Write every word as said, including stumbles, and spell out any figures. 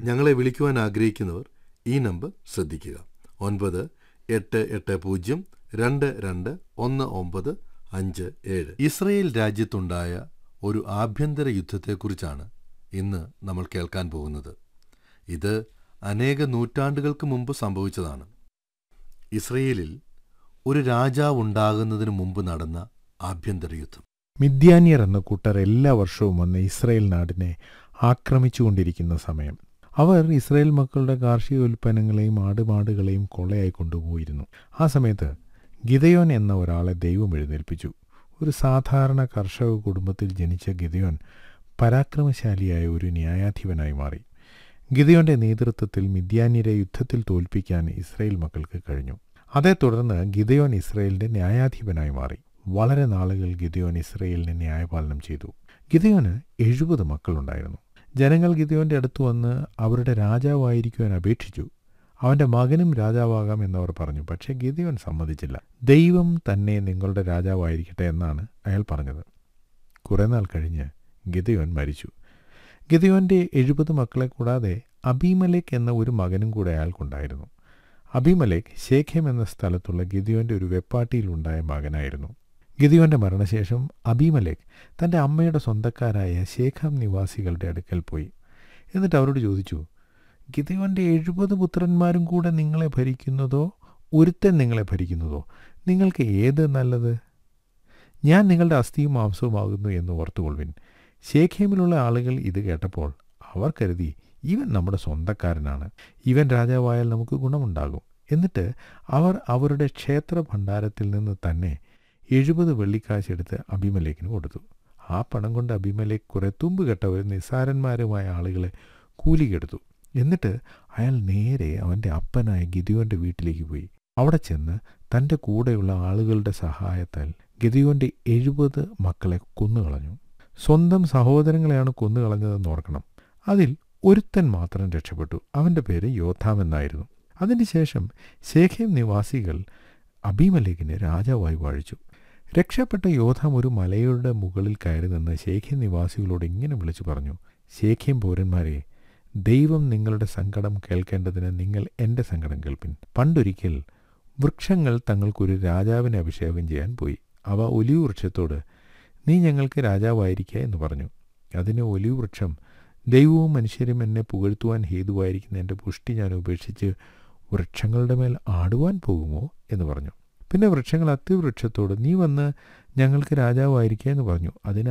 ഞങ്ങളെ വിളിക്കുവാൻ ആഗ്രഹിക്കുന്നവർ ഈ നമ്പർ ശ്രദ്ധിക്കുക: ഒൻപത് എട്ട് എട്ട് പൂജ്യം രണ്ട് രണ്ട് ഒന്ന് ഒമ്പത് അഞ്ച് ഏഴ്. ഇസ്രയേൽ രാജ്യത്തുണ്ടായ ഒരു ആഭ്യന്തര യുദ്ധത്തെക്കുറിച്ചാണ് ഇന്ന് നമ്മൾ കേൾക്കാൻ പോകുന്നത്. ഇത് അനേക നൂറ്റാണ്ടുകൾക്ക് മുമ്പ് സംഭവിച്ചതാണ്. ഇസ്രയേലിൽ ഒരു രാജാവ് ഉണ്ടാകുന്നതിന് മുമ്പ് നടന്ന ആഭ്യന്തര യുദ്ധം. മിദ്യാന്യർ എന്ന കൂട്ടർ എല്ലാ വർഷവും വന്ന് ഇസ്രയേൽ നാടിനെ ആക്രമിച്ചുകൊണ്ടിരിക്കുന്ന സമയം. അവർ ഇസ്രയേൽ മക്കളുടെ കാർഷിക ഉൽപ്പന്നങ്ങളെയും ആടുമാടുകളെയും കൊള്ളയായി കൊണ്ടുപോയിരുന്നു. ആ സമയത്ത് ഗിദെയോൻ എന്ന ഒരാളെ ദൈവം എഴുന്നേൽപ്പിച്ചു. ഒരു സാധാരണ കർഷക കുടുംബത്തിൽ ജനിച്ച ഗിദെയോൻ പരാക്രമശാലിയായ ഒരു ന്യായാധിപനായി മാറി. ഗിദെയോന്റെ നേതൃത്വത്തിൽ മിദ്യാന്യരെ യുദ്ധത്തിൽ തോൽപ്പിക്കാൻ ഇസ്രയേൽ മക്കൾക്ക് കഴിഞ്ഞു. അതേ തുടർന്ന് ഗിദെയോൻ ഇസ്രയേലിന്റെ ന്യായാധിപനായി മാറി. വളരെ നാളുകൾ ഗിദെയോൻ ഇസ്രയേലിനെ ന്യായപാലനം ചെയ്തു. ഗിദെയോന് എഴുപത് മക്കളുണ്ടായിരുന്നു. ജനങ്ങൾ ഗിദെയോന്റെ അടുത്ത് വന്ന് അവരുടെ രാജാവായിരിക്കുവാൻ അപേക്ഷിച്ചു. അവന്റെ മകനും രാജാവാകാം എന്നവർ പറഞ്ഞു. പക്ഷേ ഗിദെയോൻ സമ്മതിച്ചില്ല. ദൈവം തന്നെ നിങ്ങളുടെ രാജാവായിരിക്കട്ടെ എന്നാണ് അയാൾ പറഞ്ഞത്. കുറെ നാൾ കഴിഞ്ഞ് ഗിദെയോൻ മരിച്ചു. ഗിദെയോന്റെ എഴുപത് മക്കളെ കൂടാതെ അബീമലേക്ക് എന്ന ഒരു മകനും കൂടെ അയാൾക്കുണ്ടായിരുന്നു. അബീമലേക്ക് ശേഖേം എന്ന സ്ഥലത്തുള്ള ഗിദെയോന്റെ ഒരു വെപ്പാട്ടിയിലുണ്ടായ മകനായിരുന്നു. ഗിദെയോന്റെ മരണശേഷം അബീമലേക്ക് തൻ്റെ അമ്മയുടെ സ്വന്തക്കാരായ ശേഖം നിവാസികളുടെ അടുക്കൽ പോയി. എന്നിട്ട് അവരോട് ചോദിച്ചു, ഗിദെയോന്റെ എഴുപത് പുത്രന്മാരും കൂടെ നിങ്ങളെ ഭരിക്കുന്നതോ ഒരുത്തൻ നിങ്ങളെ ഭരിക്കുന്നതോ? നിങ്ങൾക്ക് ഏത് നല്ലത്? ഞാൻ നിങ്ങളുടെ അസ്ഥിയും മാംസവുമാകുന്നു എന്ന് ഓർത്തുകൊള്ളുവിൻ. ശേഖേമിലുള്ള ആളുകൾ ഇത് കേട്ടപ്പോൾ അവർ കരുതി, ഇവൻ നമ്മുടെ സ്വന്തക്കാരനാണ്, ഇവൻ രാജാവായാൽ നമുക്ക് ഗുണമുണ്ടാകും. എന്നിട്ട് അവർ അവരുടെ ക്ഷേത്ര ഭണ്ഡാരത്തിൽ നിന്ന് തന്നെ എഴുപത് വെള്ളിക്കാശെടുത്ത് അബീമലേക്കിന് കൊടുത്തു. ആ പണം കൊണ്ട് അബീമലേക്ക് കുറെ തുമ്പ് കെട്ടവരും നിസ്സാരന്മാരുമായ ആളുകളെ കൂലിക്കെടുത്തു. എന്നിട്ട് അയാൾ നേരെ അവൻ്റെ അപ്പനായ ഗിദെയോന്റെ വീട്ടിലേക്ക് പോയി. അവിടെ ചെന്ന് തൻ്റെ കൂടെയുള്ള ആളുകളുടെ സഹായത്താൽ ഗിദെയോന്റെ എഴുപത് മക്കളെ കൊന്നുകളഞ്ഞു. സ്വന്തം സഹോദരങ്ങളെയാണ് കൊന്നുകളഞ്ഞതെന്ന് ഓർക്കണം. അതിൽ ഒരുത്തൻ മാത്രം രക്ഷപ്പെട്ടു. അവൻ്റെ പേര് യോഥാം എന്നായിരുന്നു. അതിനുശേഷം ശേഖേം നിവാസികൾ അബീമലേക്കിനെ രാജാവായി വാഴിച്ചു. രക്ഷപ്പെട്ട യോഥാം ഒരു മലയുടെ മുകളിൽ കയറി നിന്ന് ശേഖേം നിവാസികളോട് ഇങ്ങനെ വിളിച്ചു പറഞ്ഞു: ശേഖേം പൗരന്മാരെ, ദൈവം നിങ്ങളുടെ സങ്കടം കേൾക്കേണ്ടതിന് നിങ്ങൾ എൻ്റെ സങ്കടം കേൾപ്പിൻ. പണ്ടൊരിക്കൽ വൃക്ഷങ്ങൾ തങ്ങൾക്കൊരു രാജാവിനെ അഭിഷേകം ചെയ്യാൻ പോയി. അവ ഒലിവ് വൃക്ഷത്തോട്, നീ ഞങ്ങൾക്ക് രാജാവായിരിക്കുക എന്ന് പറഞ്ഞു. അതിന് ഒലിവ് വൃക്ഷം, ദൈവവും മനുഷ്യരും എന്നെ പുകഴ്ത്തുവാൻ ഹേതുവായിരിക്കുന്ന എൻ്റെ പുഷ്ടി ഞാൻ ഉപേക്ഷിച്ച് വൃക്ഷങ്ങളുടെ മേൽ ആടുവാൻ പോകുമോ എന്ന് പറഞ്ഞു. പിന്നെ വൃക്ഷങ്ങൾ അത്തിവൃക്ഷത്തോട്, നീ വന്ന് ഞങ്ങൾക്ക് രാജാവായിരിക്കുക എന്ന് പറഞ്ഞു. അതിന്